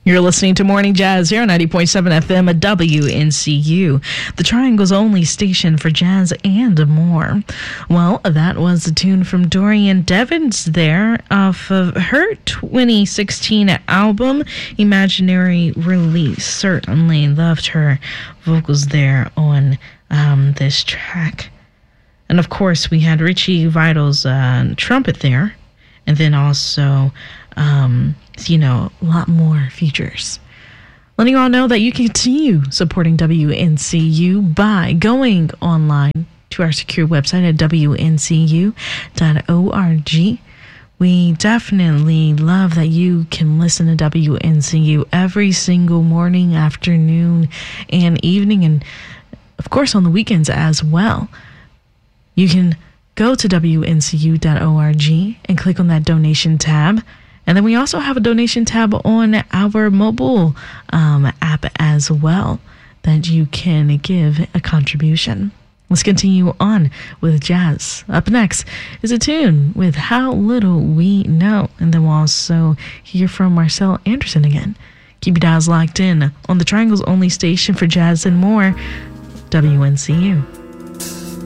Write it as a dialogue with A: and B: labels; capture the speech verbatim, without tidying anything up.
A: You're listening to Morning Jazz here on ninety point seven F M at W N C U, the Triangle's only station for jazz and more. Well, that was a tune from Dorian Devins there off of her twenty sixteen album, Imaginary Release. Certainly loved her vocals there on um, this track. And of course, we had Richie Vital's uh, trumpet there, and then also... Um, you know, a lot more features. Letting you all know that you can continue supporting W N C U by going online to our secure website at W N C U dot org. We definitely love that you can listen to W N C U every single morning, afternoon, and evening, and of course on the weekends as well. You can go to W N C U dot org and click on that donation tab. And then we also have a donation tab on our mobile um, app as well that you can give a contribution. Let's continue on with jazz. Up next is a tune with How Little We Know. And then we'll also hear from Marcel Anderson again. Keep your dials locked in on the Triangle's only station for jazz and more, W N C U.